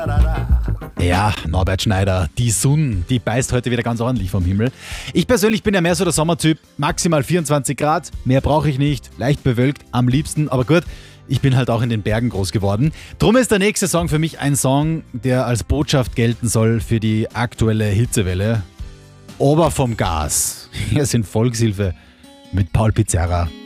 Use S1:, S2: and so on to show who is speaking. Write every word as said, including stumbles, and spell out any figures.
S1: Ja, Norbert Schneider, die Sonne, die beißt heute wieder ganz ordentlich vom Himmel. Ich persönlich bin ja mehr so der Sommertyp, maximal vierundzwanzig Grad, mehr brauche ich nicht, leicht bewölkt, am liebsten, aber gut, ich bin halt auch in den Bergen groß geworden. Drum ist der nächste Song für mich ein Song, der als Botschaft gelten soll für die aktuelle Hitzewelle. Ober vom Gas. Hier sind Volkshilfe mit Paul Pizzerra.